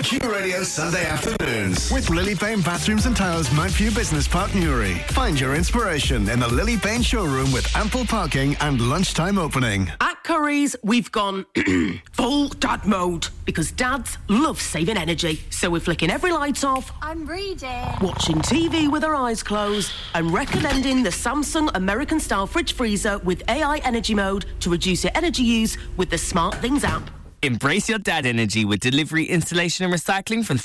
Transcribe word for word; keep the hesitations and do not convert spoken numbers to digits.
Q Radio Sunday afternoons with Lily Payne Bathrooms and Towers, Mount Business Park, Newry. Find your inspiration in the Lily Payne showroom with ample parking and lunchtime opening. At Curry's, we've gone full dad mode because dads love saving energy. So we're flicking every light off. I'm reading. Watching T V with our eyes closed and recommending the Samsung American-style fridge freezer with A I energy mode to reduce your energy use with the SmartThings app. Embrace your dad energy with delivery, installation and recycling from